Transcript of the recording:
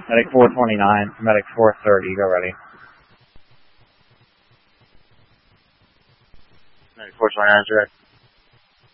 Medic 429, Medic 430, go ready. Medic 429 is direct.